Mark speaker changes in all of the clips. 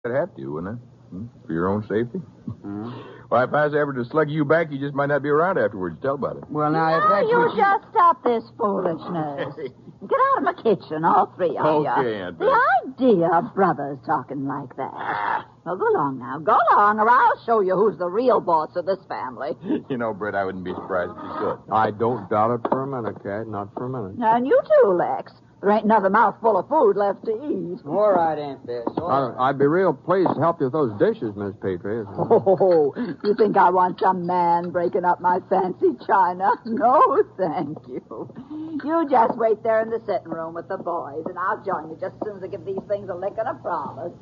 Speaker 1: I'd have to, wouldn't I? For your own safety? Well, if I was ever to slug you back, you just might not be around afterwards. Tell about it.
Speaker 2: Well, now, if that's
Speaker 3: you
Speaker 2: what
Speaker 3: just stop this foolishness. Get out of my kitchen, all three of you.
Speaker 1: Okay, Aunt Bess.
Speaker 3: The idea of brothers talking like that. Well, go along now. Go along, or I'll show you who's the real boss of this family.
Speaker 1: You know, Brett, I wouldn't be surprised if you could.
Speaker 2: I don't doubt it for a minute, Kate. Not for a minute.
Speaker 3: And you too, Lex. There ain't another mouthful of food left to eat.
Speaker 4: All right, Aunt Bess.
Speaker 2: I'd be real pleased to help you with those dishes, Miss Petrie.
Speaker 3: Oh, you think I want some man breaking up my fancy china? No, thank you. You just wait there in the sitting room with the boys, and I'll join you just as soon as I give these things a lick and a promise.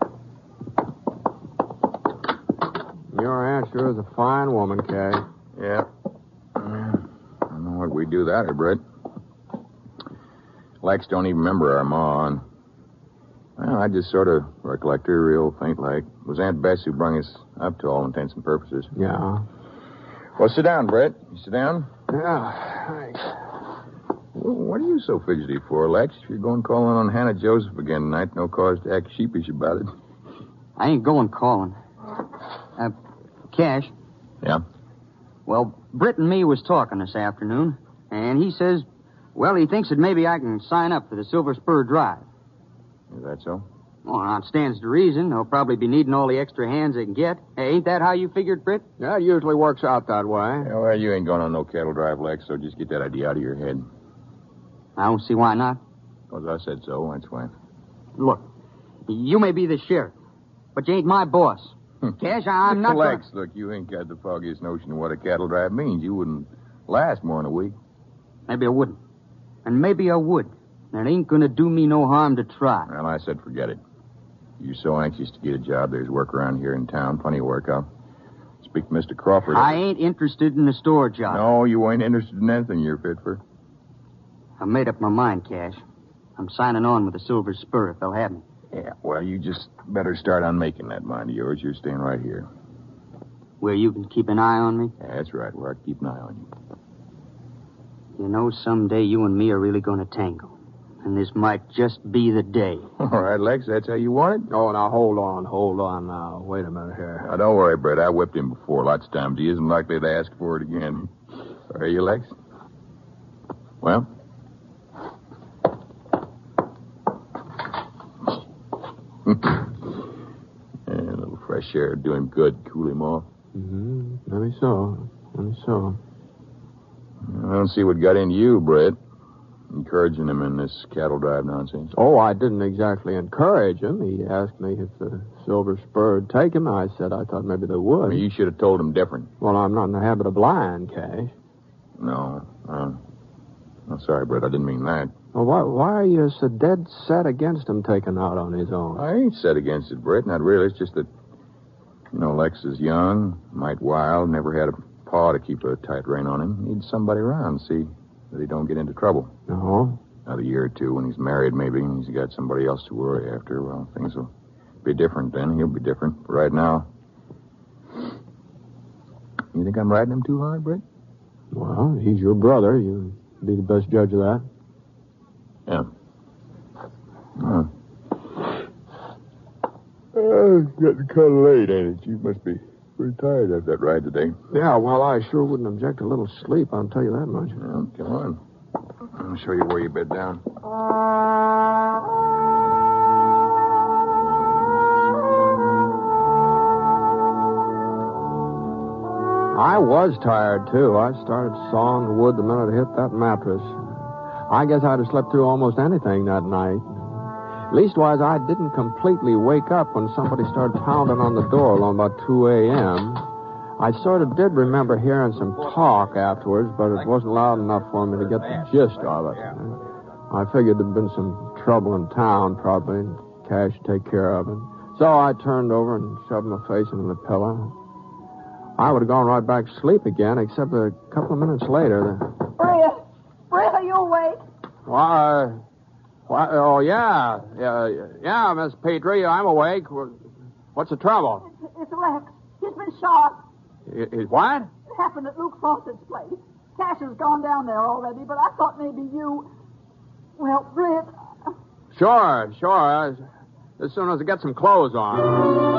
Speaker 2: Your aunt sure is a fine woman, Kay.
Speaker 1: Yeah. I don't know what we do that or, Brett. Lex don't even remember our ma. And, well, I just sort of recollect her real faint-like. It was Aunt Bess who brung us up to all intents and purposes.
Speaker 2: Yeah.
Speaker 1: Well, sit down, Brett. You sit down?
Speaker 2: Yeah, thanks.
Speaker 1: Well, what are you so fidgety for, Lex? If you're going calling on Hannah Joseph again tonight, no cause to act sheepish about it.
Speaker 4: I ain't going calling. Cash.
Speaker 1: Yeah?
Speaker 4: Well, Britt and me was talking this afternoon, and he says, well, he thinks that maybe I can sign up for the Silver Spur Drive.
Speaker 1: Is that so?
Speaker 4: Well, now it stands to reason. They'll probably be needing all the extra hands they can get. Hey, ain't that how you figured, Britt?
Speaker 2: Yeah, it usually works out that way.
Speaker 1: Yeah, well, you ain't going on no cattle drive, Lex, so just get that idea out of your head.
Speaker 4: I don't see why not.
Speaker 1: Because I said so, that's why.
Speaker 4: Look, you may be the sheriff, but you ain't my boss. Cash, I'm not
Speaker 1: Lex, look, you ain't got the foggiest notion of what a cattle drive means. You wouldn't last more than a week.
Speaker 4: Maybe I wouldn't. And maybe I would. And it ain't going to do me no harm to try.
Speaker 1: Well, I said forget it. You're so anxious to get a job. There's work around here in town. Plenty of work. I'll speak to Mr. Crawford.
Speaker 4: I ain't interested in a store job.
Speaker 1: No, you ain't interested in anything you're fit for.
Speaker 4: I made up my mind, Cash. I'm signing on with the Silver Spur if they'll have me.
Speaker 1: Yeah, well, you just better start on making that mind of yours. You're staying right here.
Speaker 4: Where you can keep an eye on me?
Speaker 1: Yeah, that's right. Where I can keep an eye on you.
Speaker 4: You know, someday you and me are really going to tangle. And this might just be the day.
Speaker 1: All right, Lex, that's how you want it?
Speaker 2: Oh, now, hold on now. Wait a minute here.
Speaker 1: Now, don't worry, Brett. I whipped him before lots of times. He isn't likely to ask for it again. Are you, Lex? Well? Yeah, a little fresh air do him good. Cool him off.
Speaker 2: Maybe so.
Speaker 1: I don't see what got into you, Brett. Encouraging him in this cattle drive nonsense.
Speaker 2: Oh, I didn't exactly encourage him. He asked me if the Silver Spur would take him. I said I thought maybe they would.
Speaker 1: Well, you should have told him different.
Speaker 2: Well, I'm not in the habit of lying, Cash.
Speaker 1: No. I'm sorry, Brett. I didn't mean that.
Speaker 2: Well, why are you so dead set against him taking out on his own?
Speaker 1: I ain't set against it, Brett. Not really. It's just that, you know, Lex is young, might wild, never had a pa to keep a tight rein on him. Needs somebody around to see that he don't get into trouble.
Speaker 2: No?
Speaker 1: Another year or two when he's married, maybe, and he's got somebody else to worry after. Well, things will be different then. He'll be different. But right now, you think I'm riding him too hard, Brett?
Speaker 2: Well, he's your brother. You'd be the best judge of that.
Speaker 1: Yeah. Oh. It's getting kind of late, ain't it? You must be pretty tired after that ride today.
Speaker 2: Yeah, well, I sure wouldn't object to a little sleep, I'll tell you that much.
Speaker 1: Well, come on. I'll show you where you bed down.
Speaker 2: I was tired, too. I started sawing the wood the minute I hit that mattress. I guess I'd have slept through almost anything that night. Leastwise, I didn't completely wake up when somebody started pounding on the door along about 2 a.m. I sort of did remember hearing some talk afterwards, but it wasn't loud enough for me to get the gist of it. I figured there'd been some trouble in town, probably, and Cash would take care of it. So I turned over and shoved my face into the pillow. I would have gone right back to sleep again, except a couple of minutes later.
Speaker 3: Bria, are you awake?
Speaker 2: Why? Oh, yeah, Miss Petrie, I'm awake. What's the trouble?
Speaker 3: It's Lex. He's been shot.
Speaker 2: What?
Speaker 3: It happened at Luke Fawcett's place. Cash has gone down there already, but I thought maybe you... Well, Britt...
Speaker 2: Sure. as soon as I get some clothes on.